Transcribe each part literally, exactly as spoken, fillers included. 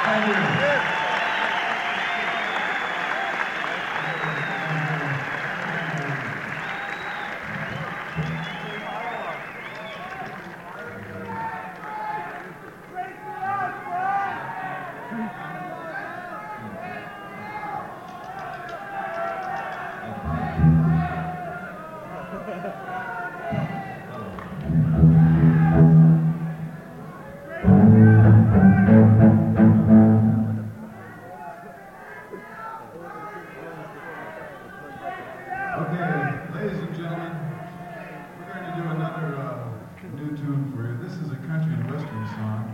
Thank you. Okay, ladies and gentlemen, we're going to do another uh, new tune for you. This is a country and western song.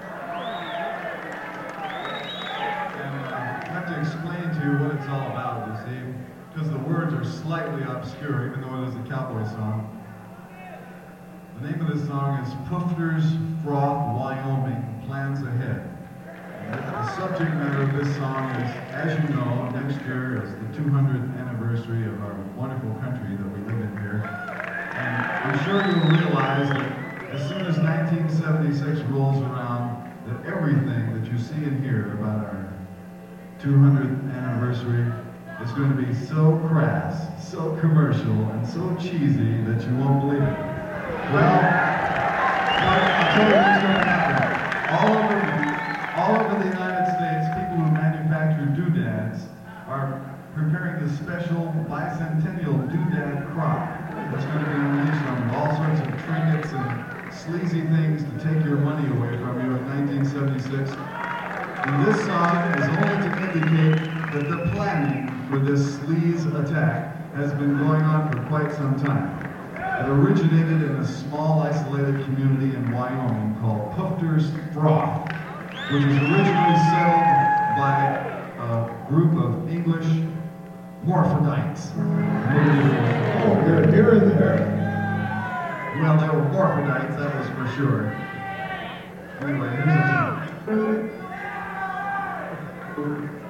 And uh, I have to explain to you what it's all about, you see, because the words are slightly obscure, even though it is a cowboy song. The name of this song is Pufter's Froth, Wyoming, Plans Ahead. The subject matter of this song is, as you know, next year is the two hundredth anniversary of our wonderful country that we live in here. And I'm sure you'll realize that as soon as nineteen seventy-six rolls around, that everything that you see and hear about our two hundredth anniversary is going to be so crass, so commercial, and so cheesy that you won't believe it. Well, I'll tell you what's going to happen. All over All over the United States, people who manufacture doodads are preparing the special bicentennial doodad crop that's going to be unleashed on all sorts of trinkets and sleazy things to take your money away from you in nineteen seventy-six. And this song is only to indicate that the planning for this sleaze attack has been going on for quite some time. It originated in a small, isolated community in Wyoming called Pufter's Froth, which was originally settled by a group of English morphodites. Oh, you're, you're in there. Well, they were morphodites, that was for sure. Anyway, here's a